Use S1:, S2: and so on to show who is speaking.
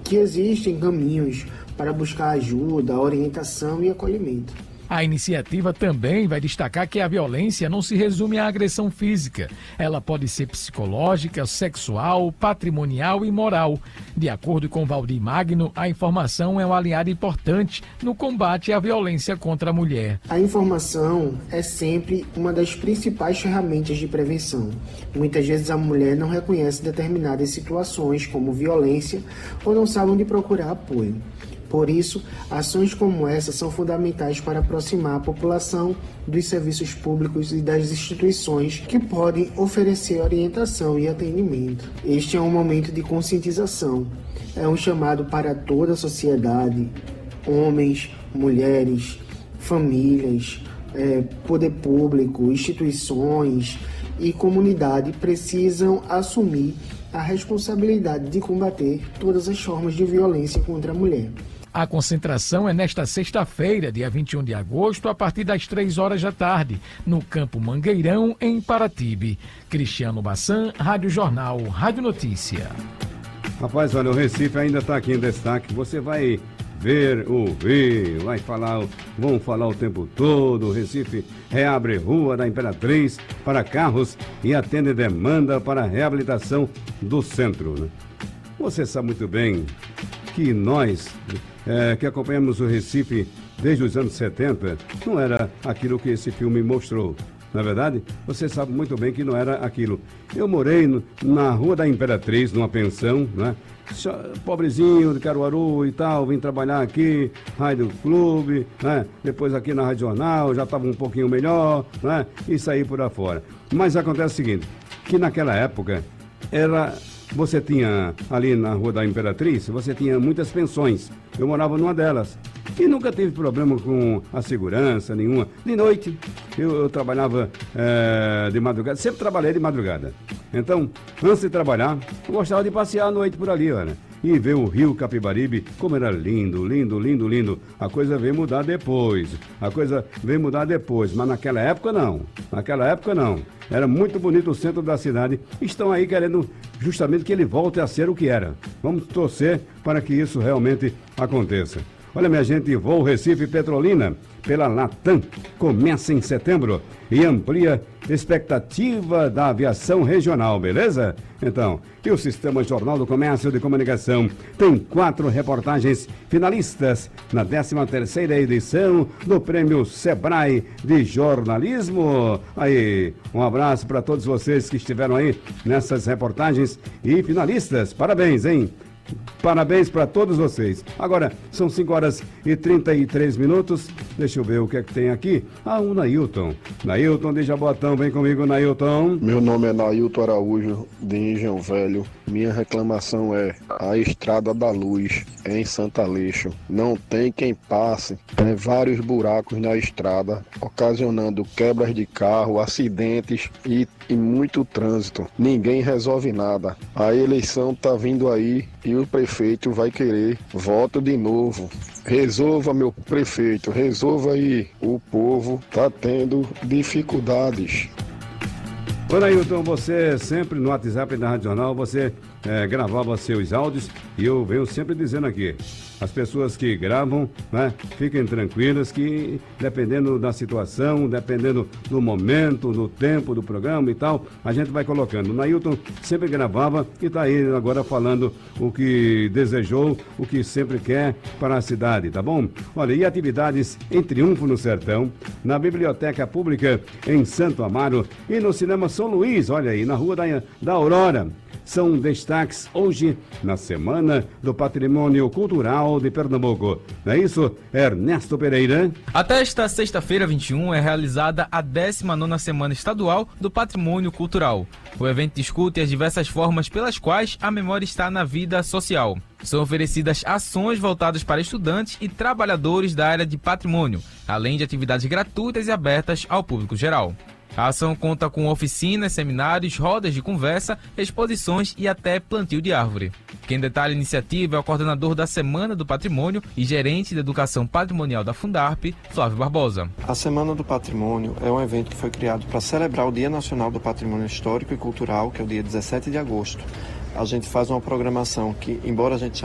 S1: que existem caminhos para buscar ajuda, orientação e acolhimento.
S2: A iniciativa também vai destacar que a violência não se resume à agressão física. Ela pode ser psicológica, sexual, patrimonial e moral. De acordo com Valdir Magno, a informação é um aliado importante no combate à violência contra a mulher.
S1: A informação é sempre uma das principais ferramentas de prevenção. Muitas vezes a mulher não reconhece determinadas situações como violência ou não sabe onde procurar apoio. Por isso, ações como essa são fundamentais para aproximar a população dos serviços públicos e das instituições que podem oferecer orientação e atendimento. Este é um momento de conscientização. É um chamado para toda a sociedade, homens, mulheres, famílias, poder público, instituições e comunidade precisam assumir a responsabilidade de combater todas as formas de violência contra a mulher.
S2: A concentração é nesta sexta-feira, dia 21 de agosto, a partir das 3 horas da tarde, no Campo Mangueirão, em Paratibe. Cristiano Bassan, Rádio Jornal, Rádio Notícia.
S3: Rapaz, olha, o Recife ainda está aqui em destaque. Você vai ver, ouvir, vão falar o tempo todo. O Recife reabre Rua da Imperatriz para carros e atende demanda para a reabilitação do centro, né? Você sabe muito bem que nós, que acompanhamos o Recife desde os anos 70, não era aquilo que esse filme mostrou. Na verdade, você sabe muito bem que não era aquilo. Eu morei na Rua da Imperatriz, numa pensão, né? Pobrezinho de Caruaru e tal, vim trabalhar aqui, Rádio Clube, né? Depois aqui na Rádio Jornal, já estava um pouquinho melhor, né? E saí por afora. Mas acontece o seguinte, que naquela época você tinha ali na Rua da Imperatriz, você tinha muitas pensões. Eu morava numa delas. E nunca teve problema com a segurança nenhuma. De noite, eu trabalhava de madrugada, sempre trabalhei de madrugada. Então, antes de trabalhar, eu gostava de passear à noite por ali, olha. E ver o rio Capibaribe, como era lindo, lindo, lindo, lindo. A coisa veio mudar depois. Mas naquela época não. Era muito bonito o centro da cidade. Estão aí querendo justamente que ele volte a ser o que era. Vamos torcer para que isso realmente aconteça. Olha, minha gente, voo Recife Petrolina pela Latam começa em setembro e amplia expectativa da aviação regional, beleza? Então, e o Sistema Jornal do Comércio de Comunicação tem 4 reportagens finalistas na 13ª edição do Prêmio Sebrae de Jornalismo. Aí, um abraço para todos vocês que estiveram aí nessas reportagens e finalistas. Parabéns, hein? Parabéns para todos vocês. Agora, são 5h33. Deixa eu ver o que é que tem aqui. O Nailton. Nailton de Jaboatão, vem comigo, Nailton.
S4: Meu nome é Nailton Araújo, de Engenho Velho. Minha reclamação é a Estrada da Luz, em Santa Aleixo. Não tem quem passe. Tem vários buracos na estrada, ocasionando quebras de carro, acidentes e muito trânsito. Ninguém resolve nada. A eleição tá vindo aí e o prefeito vai querer voto de novo. Resolva, meu prefeito, resolva aí. O povo tá tendo dificuldades.
S3: Ô Nailton, você sempre no WhatsApp da Rádio Jornal, você gravava seus áudios e eu venho sempre dizendo aqui, as pessoas que gravam, né, fiquem tranquilas que dependendo da situação, dependendo do momento, do tempo do programa e tal, a gente vai colocando. O Nailton sempre gravava e está aí agora falando o que desejou, o que sempre quer para a cidade, tá bom? Olha, e atividades em Triunfo no Sertão, na Biblioteca Pública em Santo Amaro e no Cinema São Luís, olha aí, na Rua da Aurora. São destaques hoje na Semana do Patrimônio Cultural de Pernambuco. Não é isso, Ernesto Pereira?
S5: Até esta sexta-feira, 21, é realizada a 19ª Semana Estadual do Patrimônio Cultural. O evento discute as diversas formas pelas quais a memória está na vida social. São oferecidas ações voltadas para estudantes e trabalhadores da área de patrimônio, além de atividades gratuitas e abertas ao público geral. A ação conta com oficinas, seminários, rodas de conversa, exposições e até plantio de árvore. Quem detalha a iniciativa é o coordenador da Semana do Patrimônio e gerente de Educação Patrimonial da Fundarp, Flávio Barbosa.
S6: A Semana do Patrimônio é um evento que foi criado para celebrar o Dia Nacional do Patrimônio Histórico e Cultural, que é o dia 17 de agosto. A gente faz uma programação que, embora a gente